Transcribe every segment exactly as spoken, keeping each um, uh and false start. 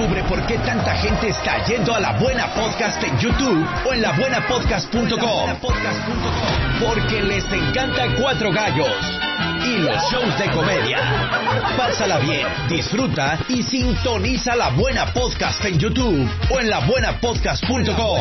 Descubre por qué tanta gente está yendo a La Buena Podcast en YouTube o en la buena podcast punto com. Porque les encanta Cuatro Gallos y los shows de comedia. Pásala bien, disfruta y sintoniza La Buena Podcast en YouTube o en la buena podcast punto com.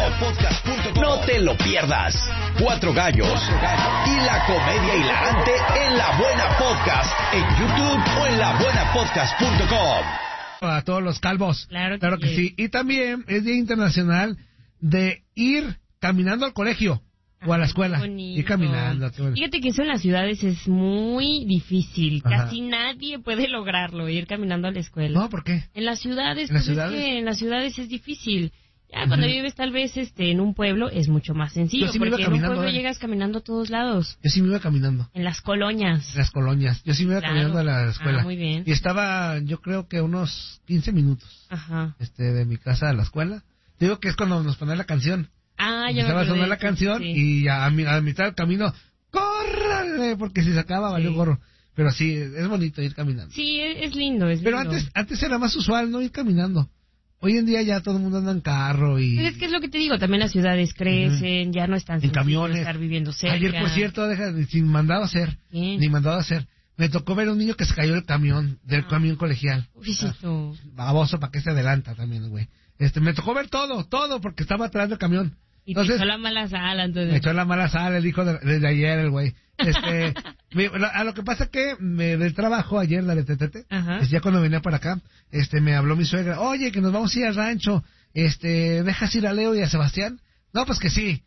No te lo pierdas. Cuatro Gallos y la comedia hilarante en La Buena Podcast en YouTube o en la buena podcast punto com. A todos los calvos. Claro que, claro que sí. Y también es Día Internacional de ir caminando al colegio. O a la escuela, y caminando. Fíjate que eso en las ciudades es muy difícil. Ajá. Casi nadie puede lograrlo, ir caminando a la escuela. No, ¿por qué? En las ciudades, ¿En las pues ciudades? Es que en las ciudades es difícil. Ya cuando uh-huh. vives tal vez este en un pueblo es mucho más sencillo, sí porque en un pueblo eh. llegas caminando a todos lados. Yo sí me iba caminando. En las colonias. En las colonias. Yo sí me iba claro. caminando a la escuela. Ah, muy bien. Y estaba, yo creo que unos quince minutos Ajá. este de mi casa a la escuela. Te digo que es cuando nos ponen la canción. Ah, ya Empezaba me a sonar la sí, canción sí. y a, a mitad del camino, ¡córrale! Porque si se acaba, sí. valió gorro. Pero sí, es bonito ir caminando. Sí, es lindo, es Pero lindo. antes antes era más usual no ir caminando. Hoy en día ya todo el mundo anda en carro y... Pero es que es lo que te digo, también las ciudades crecen, uh-huh. ya no están en camiones, estar viviendo cerca. Ayer, por cierto, deja, sin mandado a hacer, ¿sí? ni mandado a hacer, me tocó ver a un niño que se cayó del camión, del ah. camión colegial. Ufisito. Ah, baboso, para que se adelanta también, güey. Este, me tocó ver todo, todo, porque estaba atrás del camión. Y entonces, te echó la mala sala, entonces. Me echó la mala sala, el hijo de, desde ayer, el güey. Este, me, a lo que pasa que me, del trabajo ayer, la de Tetete, es ya cuando venía para acá, este, me habló mi suegra, oye, que nos vamos a ir al rancho, este, ¿dejas ir a Leo y a Sebastián? No, pues que sí,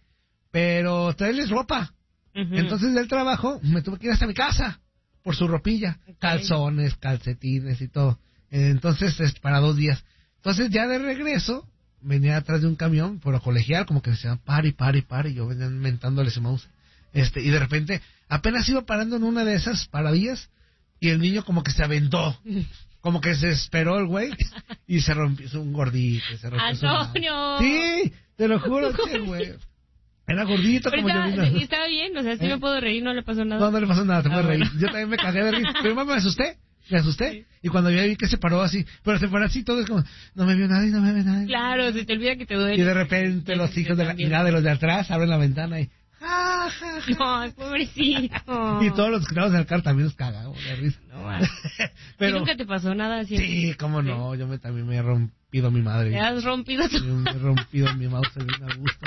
pero tráeles ropa. Uh-huh. Entonces del trabajo me tuve que ir hasta mi casa, por su ropilla, okay. calzones, calcetines y todo. Entonces, es para dos días. Entonces ya de regreso, venía atrás de un camión, por lo colegial, como que me decían, pari, pari, pari, y yo venía mentándole ese mouse. Este, y de repente, apenas iba parando en una de esas paravillas, y el niño como que se aventó, como que se esperó el güey, y se rompió, es un gordito, se rompió ¡Antonio! Su... Sí, te lo juro, que güey. Era gordito como estaba, yo. ¿Y estaba bien? O sea, sí ¿Eh? me puedo reír, no le pasó nada. No, no le pasó nada, te ah, puedes bueno. reír. Yo también me cagué de reír. Pero me asusté. Me asusté, sí. Y cuando yo vi que se paró así, pero se paró así todo, es como, no me vio nadie, no me ve nadie. Claro, se te olvida que te duele. Y de repente los hijos de la nada de los de atrás abren la ventana y, ja, ja, ja. No, pobrecito. Y todos los que estaban en el carro también los cagamos de risa. No, pero, ¿y nunca te pasó nada así? Sí, cómo ¿sí? no, yo me, también me he rompido mi madre. ¿Te has rompido tu? Me he rompido mi mouse bien a gusto.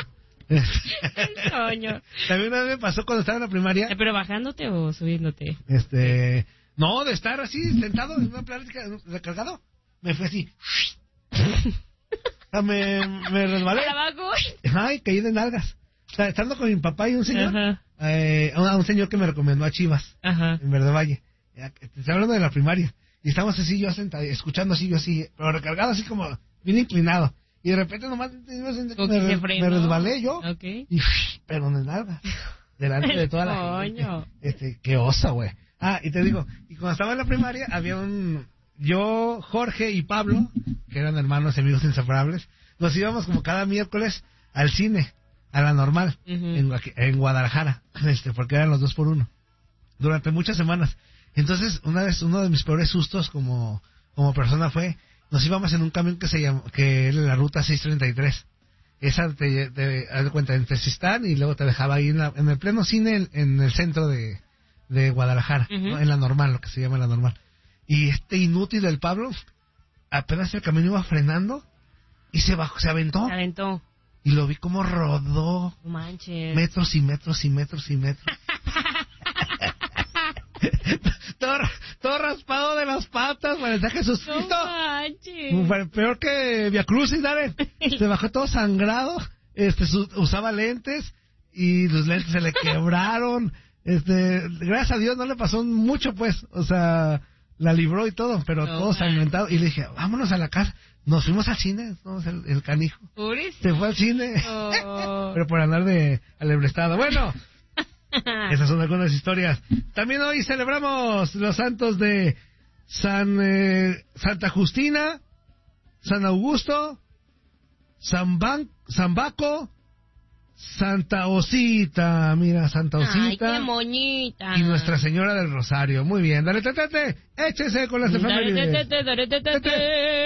Coño. También una vez me pasó cuando estaba en la primaria. ¿Pero bajándote o subiéndote? Este... ¿Sí? No, de estar así, sentado en una plática recargado. Me fue así. O sea, me, me resbalé. ¿Para abajo? Ay, caí de nalgas. O sea, estando con mi papá y un señor. Ajá. Eh, a un señor que me recomendó a Chivas. Ajá. En Verde Valle. Estoy hablando de la primaria. Y estábamos así, yo sentado, escuchando así, yo así, pero recargado así como bien inclinado. Y de repente nomás me, me, me resbalé yo. Okay. Y pero de nalgas. Delante de toda la gente. Este, qué osa, güey. Ah, y te digo, y cuando estaba en la primaria, había un... Yo, Jorge y Pablo, que eran hermanos y amigos inseparables, nos íbamos como cada miércoles al cine, a la normal, uh-huh. en, en Guadalajara, este, porque eran los dos por uno, durante muchas semanas. Entonces, una vez, uno de mis peores sustos como, como persona fue, nos íbamos en un camión que se llama, que era la ruta seiscientos treinta y tres. Esa te, te, haz de cuenta, en Tezistán, y luego te dejaba ahí en, la, en el pleno cine, en, en el centro de... de Guadalajara, uh-huh. ¿no? En la normal, lo que se llama la normal. Y este inútil del Pablo, apenas el camino iba frenando y se bajó, se aventó. Se aventó. Y lo vi como rodó. No manches. Metros y metros y metros y metros. todo, todo raspado de las patas, parecía Jesucristo. No manches. Peor que Via Crucis, dale. Se bajó todo sangrado, este, su, usaba lentes y los lentes se le quebraron. Este, gracias a Dios no le pasó mucho, pues, o sea, la libró y todo, pero no, todo sangrentado. Y le dije, vámonos a la casa. Nos fuimos al cine, ¿no? el, el canijo. Pobrecito. Se fue al cine, oh. pero por andar de alebrestado. Bueno, esas son algunas historias. También hoy celebramos los santos de San eh, Santa Justina, San Augusto, San, Ban, San Baco, Santa Osita, mira, Santa Osita. Ay, qué moñita. Y Nuestra Señora del Rosario. Muy bien, dale, tete, échese con las efemérides. Dale, tete, dale, tete.